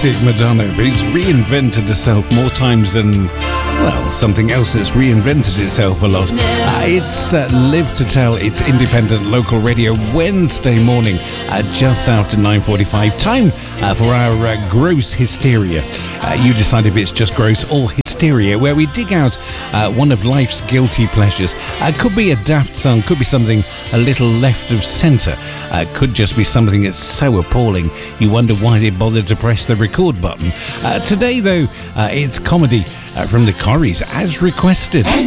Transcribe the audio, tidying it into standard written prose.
classic Madonna, but it's reinvented itself more times than, well, something else that's reinvented itself a lot. It's Live to Tell. It's independent local radio Wednesday morning just after 9:45. Time for our gross hysteria. You decide if it's just gross or hysteria, where we dig out one of life's guilty pleasures. Could be a daft song, could be something a little left of centre, could just be something that's so appalling you wonder why they bothered to press the record button. Today, though, it's comedy from the Corries, as requested.